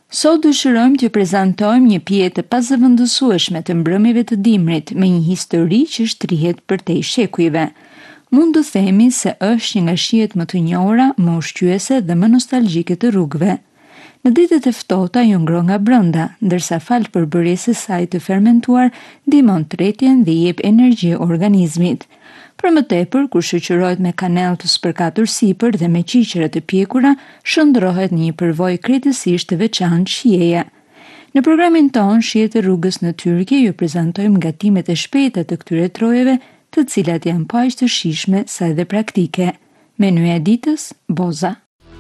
Sot dëshirojmë t'ju prezantojmë një pije të pazëvendësueshme të mbrëmjeve të dimrit me një histori që shtrihet përtej shekujve. Mund të themi se është një nga shijet më të njohura, më ushqyese dhe më nostalgjike të rrugëve. Në ditët e ftohta ju ngro nga brenda, ndërsa fal përbërjes së saj të fermentuar ndihmon tretjen dhe jep energji organizmit. Për më tepër, kur shoqërohet me kanellë të spërkatur sipër dhe me qiqra të pjekura, shndrohet në një përvojë krejtësisht të veçantë shijeje. Në programin ton Shijet e rrugës në Tyrke ju prezantojmë gatimet e shpejta të këtyre trojeve, të cilat janë pa aq të shijshme sa edhe praktike. Menuja e ditës, boza.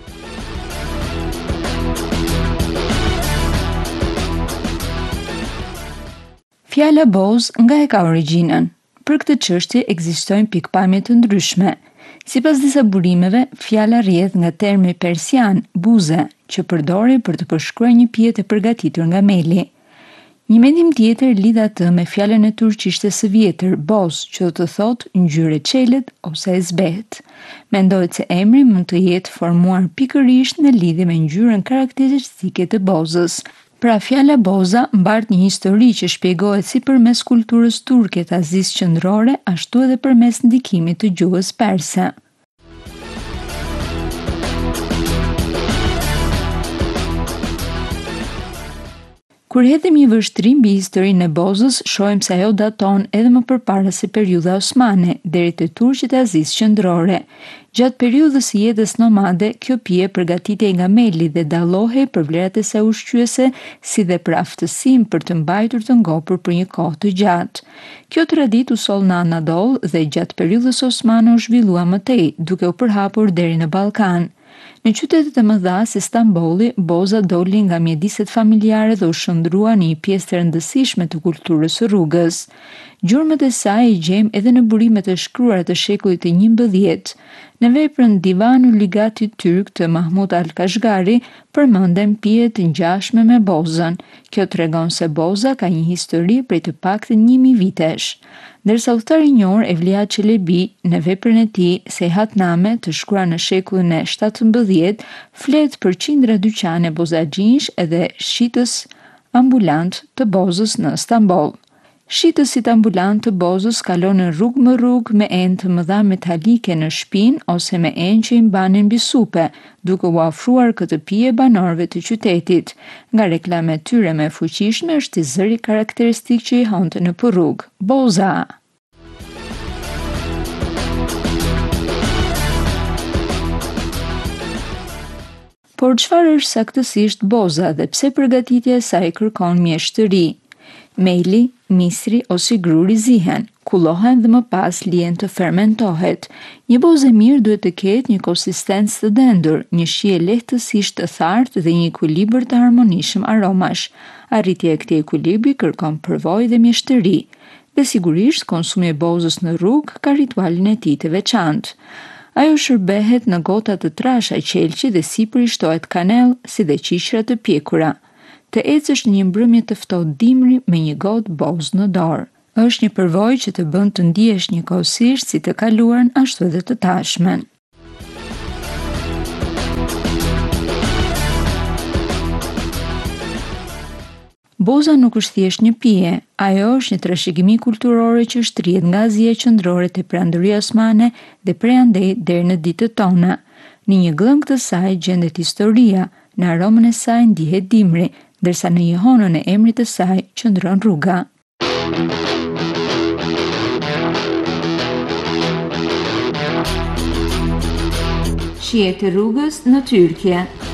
Fjala bozë nga e ka origjinën. Për këtë çështje ekzistojnë pikpamje të ndryshme. Sipas disa burimeve, fjala rrjedh nga termi persian buze, që përdori për të përshkruar një pije të përgatitur nga meli. Një mendim tjetër lidh atë me fjalën e turqishte së vjetër boz, që do të thotë ngjyrë çelet ose e zbehet. Mendohet se emri mund të jetë formuar pikërisht në lidhje me ngjyrën karakteristike të bozës. Pra fjala boza mbart një histori që shpjegohet si përmes kulturës turke të Azisë Qendrore, ashtu edhe përmes ndikimit të gjuhës perse. Kur hedhim një vështrim mbi historinë e bozës, shohim se ajo daton edhe më përpara se periudha osmane, deri te turqit e Azisë Qendrore. Gjatë periudhës së jetës nomade, kjo pije përgatitej nga meli dhe dallohej për vlerat e saj ushqyese, si dhe për aftësinë për të mbajtur të ngopur për një kohë të gjatë. Kjo traditë u soll në Anadol dhe gjatë periudhës osmane u zhvillua më tej, duke u përhapur deri në Ballkan. Në qytetet e mëdha si Stambolli, boza doli nga mjediset familjare dhe u shndrua në një pjesë të rëndësishme të kulturës së rrugës. Gjurmët e saj i gjejmë edhe në burimet e shkruara të shekullit të 11. Në veprën Divanu Ligati Tyrk të Mahmud Al-Kashgari përmenden pije të ngjashme me bozën. Kjo tregon se boza ka një histori prej të paktën 1000 vitesh. Ndërsa udhëtari i njohur Evlia Çelebi në veprën e tij Sehatname të shkruar në shekullin e 17 flet për qindra dyqane bozaxhinsh edhe shitës ambulant të bozës në Stamboll. Shitësit ambulant të bozës kalonin rrugë më rrugë me enë të mëdha metalike në shpinë ose me enë që i mbanin mbi supe, duke u ofruar këtë pije banorëve të qytetit. Nga reklamet tyre më fuqishme është i zëri karakteristik që i honte në rrugë, boza. Por çfarë është saktësisht boza dhe pse përgatitja e saj kërkon mjeshtëri? Meli, misri ose gruri zihen, kullohen dhe më pas lihen të fermentohet. Një bozë e mirë duhet të ketë një konsistencë të dendur, një shije lehtësisht të thartë dhe një ekuilibër të harmonishëm aromash. Arritja e këtij ekuilibri kërkon përvojë dhe mjeshtëri. Dhe sigurisht konsumi i bozës në rrugë ka ritualin e tij të veçantë. Ajo shërbehet në gota të trasha qelçi dhe sipër i shtohet kanellë si dhe qiqra të pjekura. Të ecësh në një mbrëmje të ftohtë dimri me një gotë bozë në dorë. Është një përvojë që të bën të ndihesh njëkohësisht si të kaluarën ashtu edhe të tashmen. Boza nuk është thjesht një pije, ajo është një trashëgimi kulturore që shtrihet nga Azia Qendrore te Perandoria Osmane dhe prej andej deri në ditët tona. Në një glëng të saj gjendet historia, në aromën e saj ndihet dimri, ndërsa në jehonën e emrit të saj qëndron rruga. Shijet e rrugës në Tyrkje.